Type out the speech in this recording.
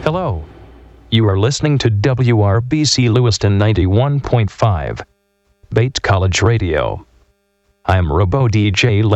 Hello. You are listening to WRBC Lewiston 91.5, Bates College Radio. I'm Robo DJ